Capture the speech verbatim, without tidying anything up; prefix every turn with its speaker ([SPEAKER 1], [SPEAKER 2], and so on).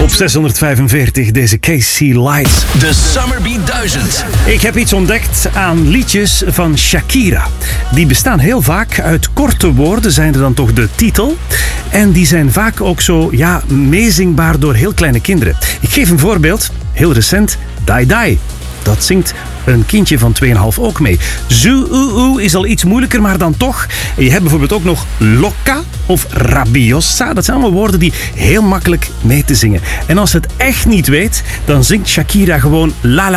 [SPEAKER 1] Op zeshonderdvijfenveertig deze K C Lights.
[SPEAKER 2] De Summerbeat duizend.
[SPEAKER 1] Ik heb iets ontdekt aan liedjes van Shakira. Die bestaan heel vaak uit korte woorden, zijn er dan toch de titel. En die zijn vaak ook zo, ja, meezingbaar door heel kleine kinderen. Ik geef een voorbeeld. Heel recent, Die Die. Dat zingt een kindje van twee komma vijf ook mee. Zu-u-u is al iets moeilijker, maar dan toch. En je hebt bijvoorbeeld ook nog loca of rabiosa. Dat zijn allemaal woorden die heel makkelijk mee te zingen. En als je het echt niet weet, dan zingt Shakira gewoon la la